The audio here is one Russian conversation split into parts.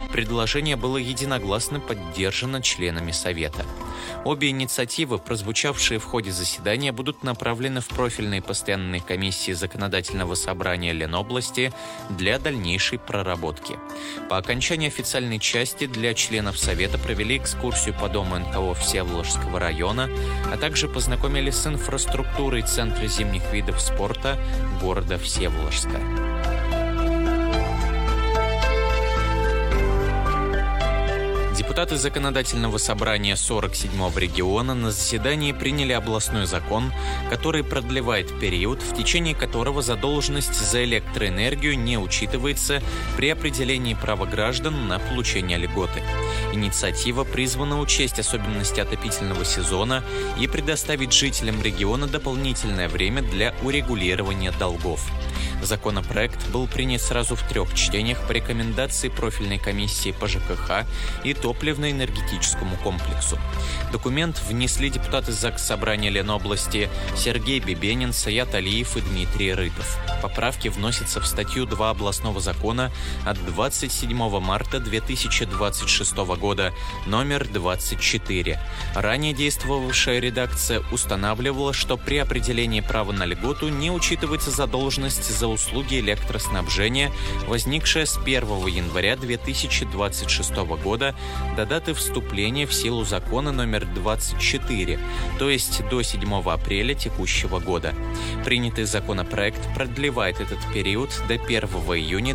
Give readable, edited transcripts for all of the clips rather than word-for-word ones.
Предложение было единогласно поддержано членами Совета. Обе инициативы, прозвучавшие в ходе заседания, будут направлены в профильные постоянные комиссии Законодательного собрания Ленобласти для дальнейшей проработки. По окончании официальной части для членов Совета провели экскурсию по дому НКО Всеволожского района, а также познакомились с инфраструктурой Центра зимних видов спорта города Всеволожска. Депутаты Законодательного собрания 47-го региона на заседании приняли областной закон, который продлевает период, в течение которого задолженность за электроэнергию не учитывается при определении права граждан на получение льготы. Инициатива призвана учесть особенности отопительного сезона и предоставить жителям региона дополнительное время для урегулирования долгов. Законопроект был принят сразу в 3 чтениях по рекомендации профильной комиссии по ЖКХ и топливно-энергетическому комплексу. Документ внесли депутаты Заксобрания Ленобласти Сергей Бибенин, Саят Алиев и Дмитрий Рытов. Поправки вносятся в статью 2 областного закона от 27 марта 2026 года, номер 24. Ранее действовавшая редакция устанавливала, что при определении права на льготу не учитывается задолженность за услуги электроснабжения, возникшая с 1 января 2026 года до даты вступления в силу закона номер 24, то есть до 7 апреля текущего года. Принятый законопроект продлевает этот период до 1 июня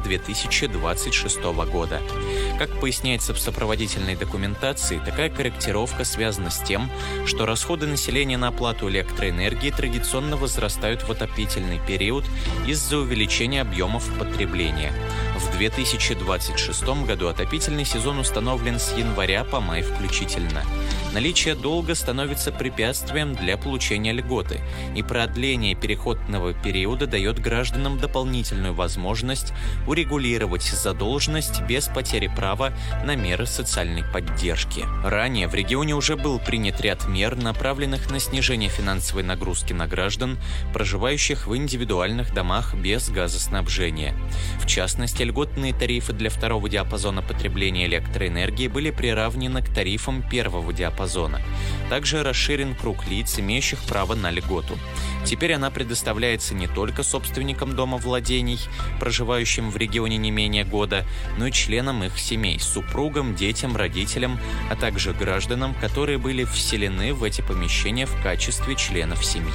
2026 года. Как поясняется в сопроводительной документации, такая корректировка связана с тем, что расходы населения на оплату электроэнергии традиционно возрастают в отопительный период из-за увеличения объемов потребления. В 2026 году отопительный сезон установлен с января по май включительно. Наличие долга становится препятствием для получения льготы, и продление переходного периода дает гражданам дополнительную возможность урегулировать задолженность без потери права на меры социальной поддержки. Ранее в регионе уже был принят ряд мер, направленных на снижение финансовой нагрузки на граждан, проживающих в индивидуальных домах без газоснабжения. В частности, льготные тарифы для 2-го диапазона потребления электроэнергии были приравнены к тарифам 1-го диапазона. Также расширен круг лиц, имеющих право на льготу. Теперь она предоставляется не только собственникам домовладений, проживающим в регионе не менее года, но и членам их семей, супругам, детям, родителям, а также гражданам, которые были вселены в эти помещения в качестве членов семьи.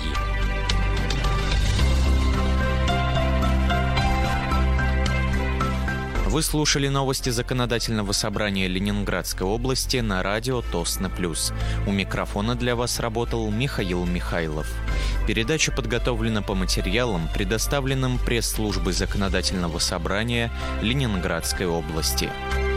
Вы слушали новости Законодательного собрания Ленинградской области на радио Тосно Плюс. У микрофона для вас работал Михаил Михайлов. Передача подготовлена по материалам, предоставленным пресс-службой Законодательного собрания Ленинградской области.